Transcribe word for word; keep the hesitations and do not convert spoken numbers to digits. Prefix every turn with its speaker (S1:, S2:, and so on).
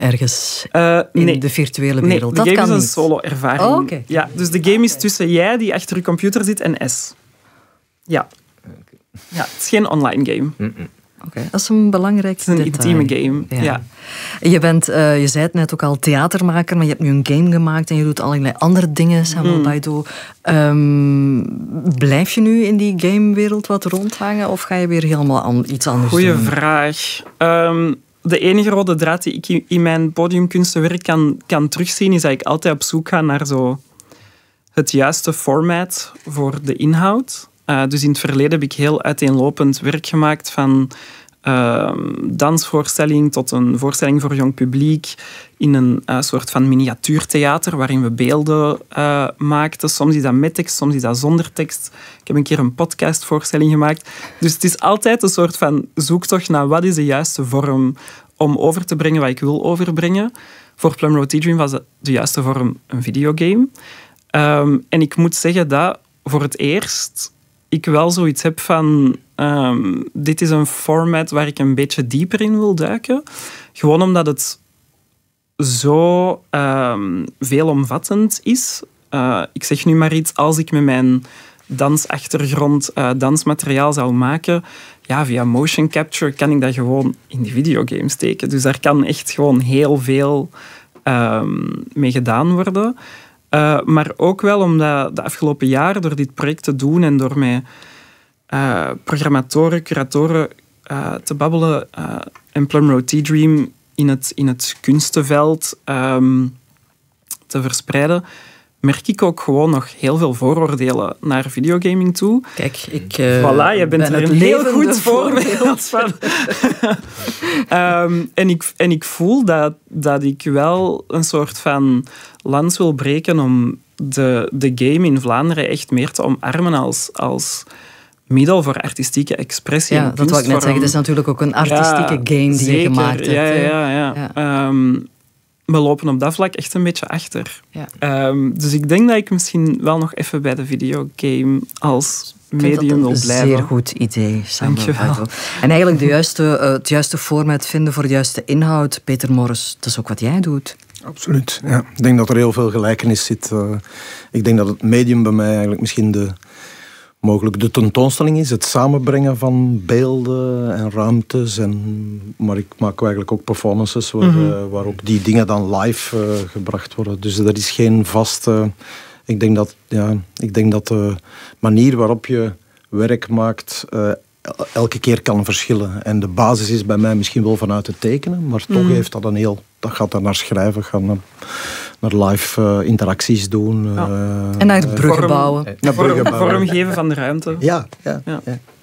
S1: ergens
S2: Uh,
S1: in
S2: nee.
S1: de virtuele wereld?
S2: Nee, de
S1: dat
S2: game
S1: kan
S2: is een
S1: niet.
S2: solo-ervaring.
S1: Oh, okay.
S2: Ja, dus de game is tussen jij die achter je computer zit en S. Ja. Ja, het is geen online game.
S1: Oké, okay, dat is een belangrijk
S2: detail. Het is een
S1: detail.
S2: intieme game, ja. ja.
S1: Je bent, uh, je zei het net ook al, theatermaker, maar je hebt nu een game gemaakt en je doet allerlei andere dingen, Samuel mm. Baido. Um, blijf je nu in die gamewereld wat rondhangen of ga je weer helemaal an- iets anders
S2: Goeie
S1: doen?
S2: Goeie vraag. Um, de enige rode draad die ik in mijn podiumkunstenwerk kan, kan terugzien, is dat ik altijd op zoek ga naar zo het juiste format voor de inhoud. Uh, dus in het verleden heb ik heel uiteenlopend werk gemaakt van uh, dansvoorstelling tot een voorstelling voor jong publiek in een uh, soort van miniatuurtheater waarin we beelden uh, maakten. Soms is dat met tekst, soms is dat zonder tekst. Ik heb een keer een podcastvoorstelling gemaakt. Dus het is altijd een soort van zoektocht naar wat is de juiste vorm om over te brengen wat ik wil overbrengen. Voor Plumroad Teedream was de juiste vorm een videogame. Um, en ik moet zeggen dat voor het eerst ik wel zoiets heb van um, dit is een format waar ik een beetje dieper in wil duiken. Gewoon omdat het zo um, veelomvattend is. Uh, ik zeg nu maar iets, als ik met mijn dansachtergrond uh, dansmateriaal zou maken, ja, via motion capture kan ik dat gewoon in die videogame steken. Dus daar kan echt gewoon heel veel um, mee gedaan worden. Uh, maar ook wel omdat de afgelopen jaren, door dit project te doen en door met uh, programmatoren, curatoren uh, te babbelen uh, en Plumroad Teedream in het, in het kunstenveld um, te verspreiden, merk ik ook gewoon nog heel veel vooroordelen naar videogaming toe.
S1: Kijk, ik uh,
S2: voilà, je bent
S1: ben
S2: er
S1: het
S2: een heel goed
S1: voorbeeld,
S2: voorbeeld van. um, en, ik, en ik voel dat, dat ik wel een soort van lans wil breken om de, de game in Vlaanderen echt meer te omarmen als, als middel voor artistieke expressie.
S1: Ja, dat wil ik net zeggen. Het is natuurlijk ook een artistieke ja, game die
S2: zeker.
S1: je gemaakt hebt.
S2: Ja, ja, ja. ja. Um, we lopen op dat vlak echt een beetje achter. Ja. Um, dus ik denk dat ik misschien wel nog even bij de videogame als medium wil blijven.
S1: Dat is een zeer goed idee, Samuel.
S2: Dankjewel.
S1: En eigenlijk de juiste, uh, het juiste format vinden voor de juiste inhoud. Peter Morris, dat is ook wat jij doet.
S3: Absoluut. Ja. Ik denk dat er heel veel gelijkenis zit. Uh, ik denk dat het medium bij mij eigenlijk misschien de, mogelijk de tentoonstelling is. Het samenbrengen van beelden en ruimtes. En, maar ik maak eigenlijk ook performances waar, mm-hmm. uh, waar ook die dingen dan live uh, gebracht worden. Dus er is geen vaste... Ik denk dat, ja, ik denk dat de manier waarop je werk maakt uh, elke keer kan verschillen. En de basis is bij mij misschien wel vanuit het tekenen, maar toch mm. heeft dat een heel... Dat gaat dan naar schrijven, gaat naar, naar live uh, interacties doen.
S1: Ja.
S3: Uh,
S1: en naar bruggen bouwen.
S2: Uh, naar bruggen bouwen. Vormgeven van de ruimte.
S3: Ja, ja, ja. ja.